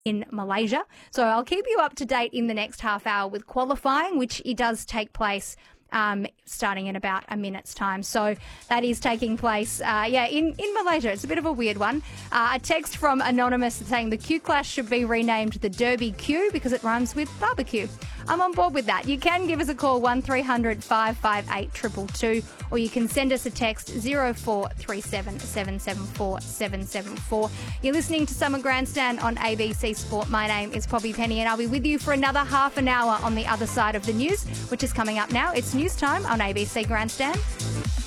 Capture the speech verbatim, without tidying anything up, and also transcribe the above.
in Malaysia. So I'll keep you up to date in the next half hour with qualifying, which it does take place um, starting in about a minute's time. So that is taking place, uh, yeah, in, in Malaysia. It's a bit of a weird one. Uh, a text from Anonymous saying the Q Clash should be renamed the Derby Q because it rhymes with barbecue. I'm on board with that. You can give us a call, one three hundred five five eight two two two, or you can send us a text, zero four three seven seven seven four seven seven four. You're listening to Summer Grandstand on A B C Sport. My name is Poppy Penny, and I'll be with you for another half an hour on the other side of the news, which is coming up now. It's news time on A B C Grandstand.